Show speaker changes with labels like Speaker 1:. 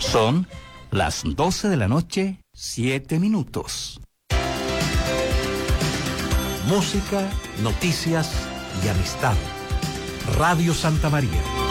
Speaker 1: Son las 12 de la noche, 7 minutos.
Speaker 2: Música, noticias y amistad. Radio Santa María.